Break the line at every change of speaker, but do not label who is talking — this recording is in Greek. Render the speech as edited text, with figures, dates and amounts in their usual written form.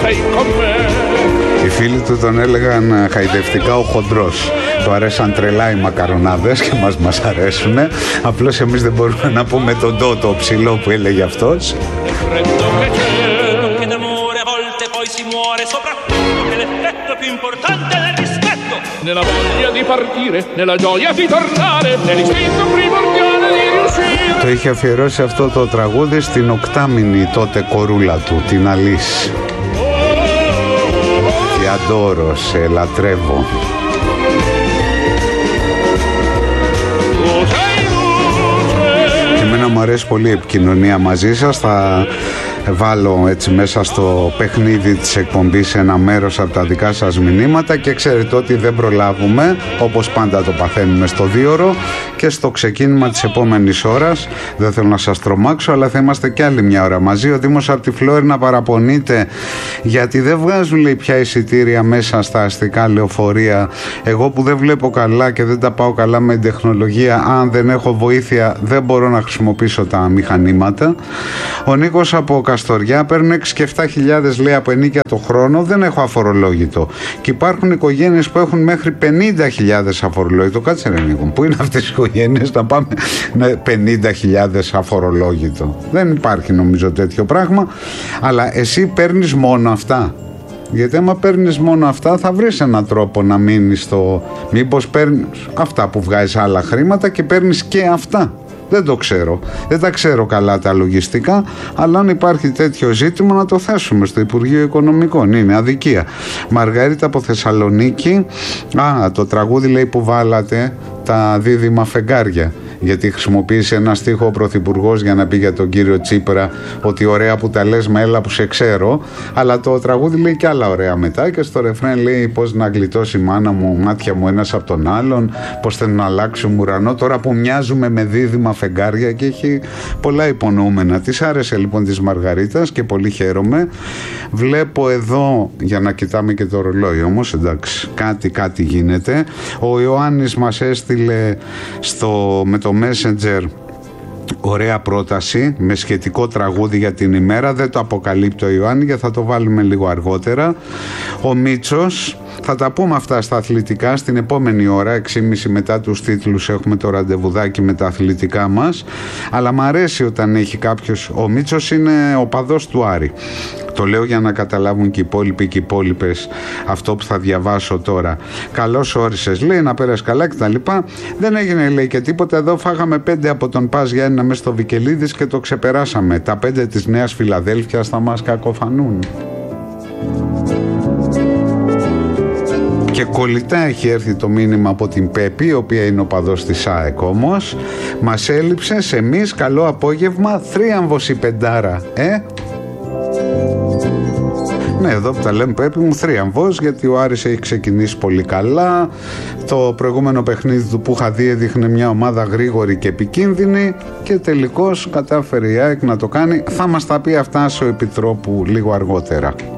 Οι φίλοι του τον έλεγαν χαϊδευτικά ο χοντρός. Του αρέσαν τρελά οι μακαρονάδες και μας αρέσουνε. Απλώς εμείς δεν μπορούμε να πούμε τον το ψηλό που έλεγε αυτός.
Nella voglia di partire, nella gioia di tornare, nell'istinto primordiale di riuscire.
Το είχε αφιερώσει αυτό το τραγούδι στην οκτάμινη τότε κορούλα του, την Αλής. Τι αντόρω, σε λατρεύω. Και εμένα μου αρέσει πολύ η επικοινωνία μαζί σας. Θα βάλω έτσι μέσα στο παιχνίδι της εκπομπής ένα μέρος από τα δικά σας μηνύματα και ξέρετε ότι δεν προλάβουμε, όπως πάντα το παθαίνουμε στο 2ωρο και στο ξεκίνημα της επόμενης ώρας. Δεν θέλω να σας τρομάξω, αλλά θα είμαστε κι άλλη μια ώρα μαζί. Ο Δήμος από τη Φλόρινα παραπονείται γιατί δεν βγάζουν, λέει, πια εισιτήρια μέσα στα αστικά λεωφορεία. Εγώ που δεν βλέπω καλά και δεν τα πάω καλά με την τεχνολογία, αν δεν έχω βοήθεια δεν μπορώ να χρησιμοποιήσω τα μηχανήματα. Ο Νίκος από Καστοριά παίρνουν 6 και 7.000, λέει, από ενίκια το χρόνο, δεν έχω αφορολόγητο. Και υπάρχουν οικογένειες που έχουν μέχρι 50.000 αφορολόγητο. Κάτσε ρε Νίκο, πού είναι αυτές οι οικογένειες να πάμε 50.000 αφορολόγητο? Δεν υπάρχει νομίζω τέτοιο πράγμα. Αλλά εσύ παίρνεις μόνο αυτά. Γιατί άμα παίρνεις μόνο αυτά θα βρεις έναν τρόπο να μείνεις στο... Μήπως παίρνεις αυτά που βγάζεις άλλα χρήματα και παίρνεις και αυτά? Δεν το ξέρω. Δεν τα ξέρω καλά τα λογιστικά, αλλά αν υπάρχει τέτοιο ζήτημα να το θέσουμε στο Υπουργείο Οικονομικών. Είναι αδικία. Μαργαρίτα από Θεσσαλονίκη. Το τραγούδι, λέει, που βάλατε, τα δίδυμα φεγγάρια. Γιατί χρησιμοποίησε ένα στίχο ο Πρωθυπουργός για να πει για τον κύριο Τσίπρα ότι ωραία που τα λες, μα έλα που σε ξέρω. Αλλά το τραγούδι λέει και άλλα ωραία μετά και στο ρεφρέν λέει πώς να γλιτώσει η μάνα μου, μάτια μου ένας από τον άλλον, πώς θέλουν να αλλάξουν ουρανό. Τώρα που μοιάζουμε με δίδυμα φεγγάρια και έχει πολλά υπονοούμενα. Της άρεσε λοιπόν της Μαργαρίτας και πολύ χαίρομαι. Βλέπω εδώ, για να κοιτάμε και το ρολόι όμως, εντάξει, κάτι γίνεται. Ο Ιωάννης μας έστειλε με το Messenger ωραία πρόταση με σχετικό τραγούδι για την ημέρα. Δεν το αποκαλύπτω ο Ιωάννη, γιατί θα το βάλουμε λίγο αργότερα. Ο Μίτσος, θα τα πούμε αυτά στα αθλητικά στην επόμενη ώρα, 6.30 μετά τους τίτλους έχουμε το ραντεβουδάκι με τα αθλητικά μας. Αλλά μ' αρέσει όταν έχει κάποιος... Ο Μίτσος είναι οπαδός του Άρη. Το λέω για να καταλάβουν και οι υπόλοιποι και οι υπόλοιπες αυτό που θα διαβάσω τώρα. Καλώς όρισες, λέει, να πέρας καλά κτλ. Δεν έγινε, λέει, και τίποτα. Εδώ φάγαμε 5 από τον Πας Γιάννηνα μέσα στο Βικελίδης και το ξεπεράσαμε. Τα 5 της Νέας Φιλαδέλφειας θα μας κακοφανούν. Και κολλητά έχει έρθει το μήνυμα από την Πέπη, η οποία είναι οπαδός της ΑΕΚ όμως. Μας έλειψε σε εμείς, καλό απόγευμα, θρίαμβος η πεντάρα, Ναι, εδώ που τα λέμε Πέπη μου, θρίαμβος, γιατί ο Άρης έχει ξεκινήσει πολύ καλά. Το προηγούμενο παιχνίδι του που είχα δει έδειχνε μια ομάδα γρήγορη και επικίνδυνη και τελικώς κατάφερε η ΑΕΚ να το κάνει. Θα μας τα πει αυτά στο Επιτρόπου λίγο αργότερα.